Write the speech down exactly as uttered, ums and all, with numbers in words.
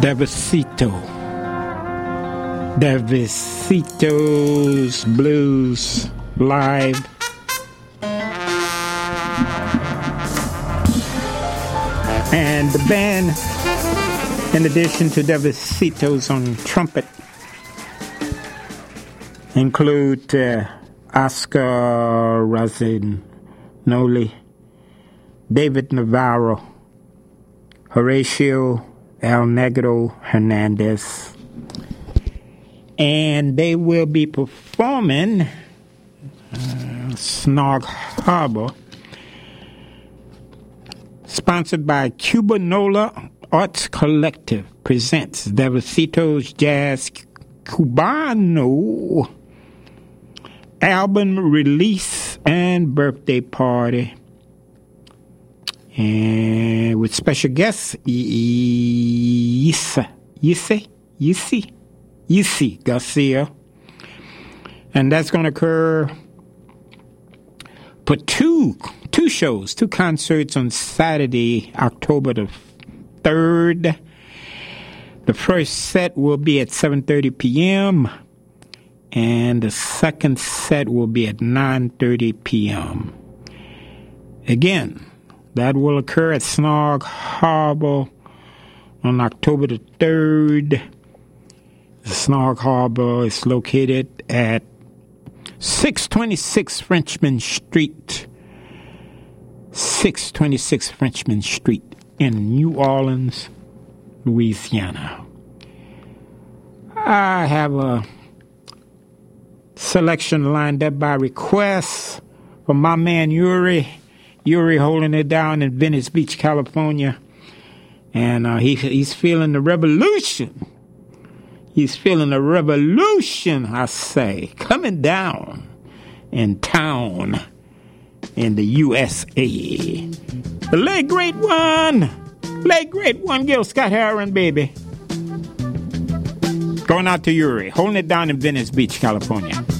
Despacito. Despacito's Blues Live. And the band, in addition to Despacito's on trumpet, include uh, Oscar Rossignoli, David Navarro, Horacio El Negro Hernandez, and they will be performing uh, Snog Harbor, sponsored by Cubanola Arts Collective, presents Despacito's Jazz Cubano album release and birthday party. And with special guests, Yisa, Yisi, Yisi, Yisi Garcia. And that's going to occur for two, two shows, two concerts on Saturday, October the third. The first set will be at seven thirty p.m. and the second set will be at nine thirty p.m. Again, that will occur at Snog Harbor on October the third. The Snog Harbor is located at six twenty-six Frenchman Street. six twenty-six Frenchman Street in New Orleans, Louisiana. I have a selection lined up by request from my man Yuri. Yuri holding it down in Venice Beach, California. And uh, he he's feeling the revolution. He's feeling the revolution, I say, coming down in town in the U S A. The late great one, late great one, Gil Scott-Heron, baby. Going out to Yuri, holding it down in Venice Beach, California.